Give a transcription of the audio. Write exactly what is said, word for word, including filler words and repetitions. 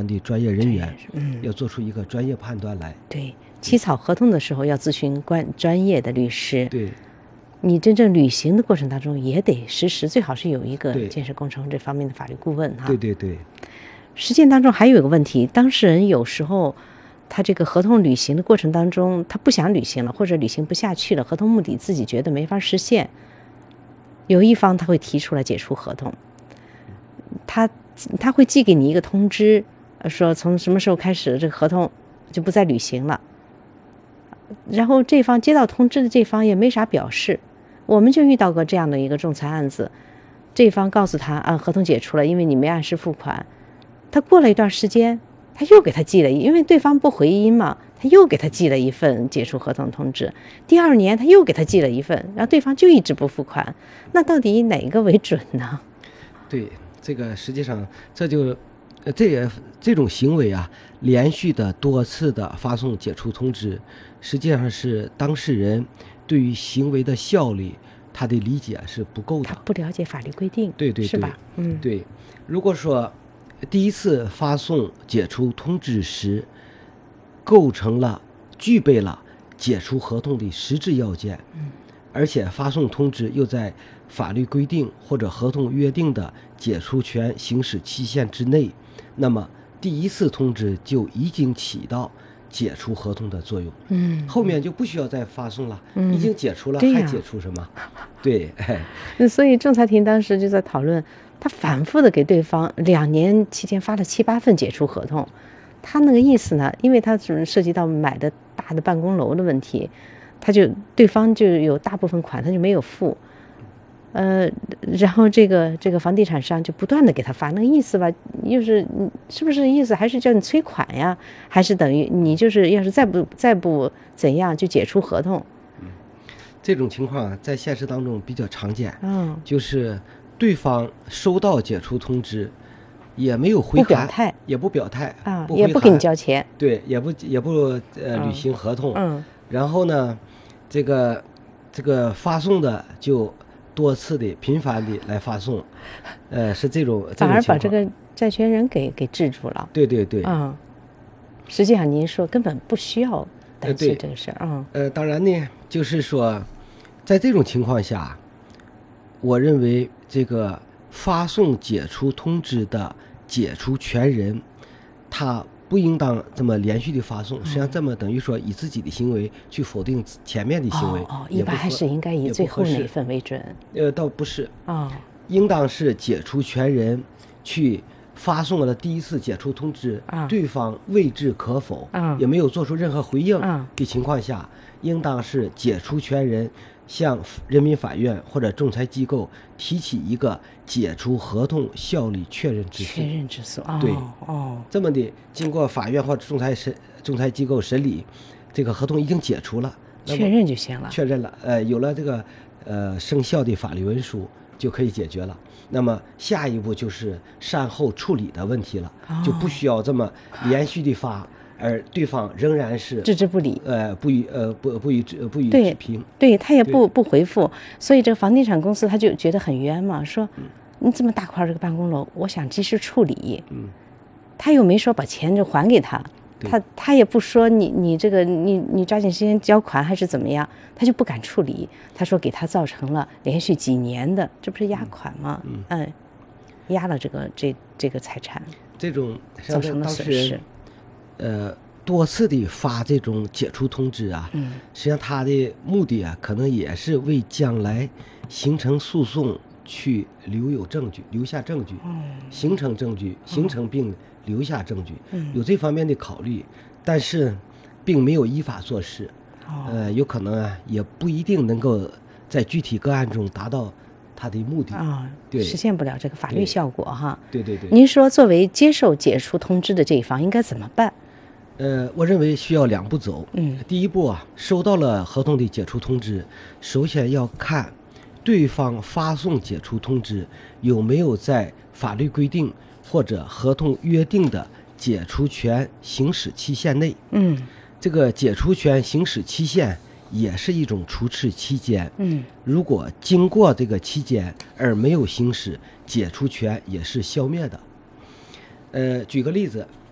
方的专业人员，嗯，要做出一个专业判断来。 对，起草合同的时候要咨询关专业的律师。 对， 你真正履行的过程当中也得实时，最好是有一个对建设工程这方面的法律顾问哈。 对对对。 实践当中还有一个问题，当事人有时候他这个合同履行的过程当中，他不想履行了，或者履行不下去了，合同目的自己觉得没法实现，有一方他会提出来解除合同，他他会寄给你一个通知，说从什么时候开始这个合同就不再履行了，然后这方接到通知的这方也没啥表示。我们就遇到过这样的一个仲裁案子，这方告诉他啊，合同解除了，因为你没按时付款。他过了一段时间，他又给他寄了，因为对方不回音嘛，他又给他寄了一份解除合同通知。第二年他又给他寄了一份，然后对方就一直不付款。那到底哪个为准呢？ 对，这个实际上这就呃这也这种行为啊，连续的多次的发送解除通知，实际上是当事人对于行为的效力他的理解是不够的， 他不了解法律规定。 对对对， 是吧？嗯， 对。如果说第一次发送解除通知时构成了具备了解除合同的实质要件， 嗯， 而且发送通知又在法律规定或者合同约定的解除权行使期限之内，那么第一次通知就已经起到解除合同的作用， 嗯， 后面就不需要再发送了， 嗯， 已经解除了， 对呀， 还解除什么？对， 哎，所以仲裁庭当时就在讨论，他反复的给对方两年期间发了七八份解除合同，他那个意思呢，因为他只涉及到买的大的办公楼的问题，他就对方就有大部分款他就没有付，呃，然后这个这个房地产商就不断的给他发，那个意思吧，又是是不是意思还是叫你催款呀，还是等于你就是要是再不再不怎样就解除合同？ 嗯，这种情况在现实当中比较常见， 嗯， 就是对方收到解除通知，也没有回函， 不表态， 也不表态啊， 不也不给你交钱， 对，也不也不呃、嗯、履行合同， 嗯， 然后呢，这个这个发送的就多次的频繁的来发送，呃，是这种， 反而把这个债权人给给制住了。 对对对， 嗯，实际上您说根本不需要担心这个事儿，嗯， 呃，当然呢，就是说，在这种情况下，我认为这个发送解除通知的解除权人，他不应当这么连续的发送，实际上这么等于说以自己的行为去否定前面的行为， 哦，哦，一般还是应该以最后那份为准。 呃，倒不是， 哦， 应当是解除权人去发送了第一次解除通知， 啊， 对方未置可否， 啊， 也没有做出任何回应啊的情况下，应当是解除权人向人民法院或者仲裁机构提起一个解除合同效力确认之诉。 确认之诉，哦， 对， 哦， 这么的，经过法院或者仲裁审仲裁机构审理，这个合同已经解除了， 确认就行了。 确认了，呃，有了这个呃生效的法律文书就可以解决了。那么下一步就是善后处理的问题了， 哦， 就不需要这么连续的发。而对方仍然是置之不理， 呃，不予呃不不予不予置评， 对他也不不回复，所以这个房地产公司他就觉得很冤嘛，说你这么大块这个办公楼，我想及时处理， 嗯， 他又没说把钱就还给他，他他也不说你你这个你你抓紧时间交款还是怎么样，他就不敢处理，他说给他造成了连续几年的，这不是压款吗？ 嗯， 嗯，压了这个这这个财产， 这种造成的损失。 呃，多次的发这种解除通知啊， 嗯， 实际上他的目的啊，可能也是为将来形成诉讼去留有证据，留下证据， 嗯， 形成证据，形成并留下证据， 嗯， 有这方面的考虑，但是并没有依法做事， 哦， 呃，有可能啊，也不一定能够在具体个案中达到他的目的啊， 对， 实现不了这个法律效果哈。 对对对。 您说作为接受解除通知的这一方应该怎么办？ 呃，我认为需要两步走。 嗯， 第一步啊，收到了合同的解除通知，首先要看对方发送解除通知有没有在法律规定或者合同约定的解除权行使期限内。 嗯， 这个解除权行使期限也是一种除斥期间。 嗯， 如果经过这个期间而没有行使，解除权也是消灭的。呃，举个例子。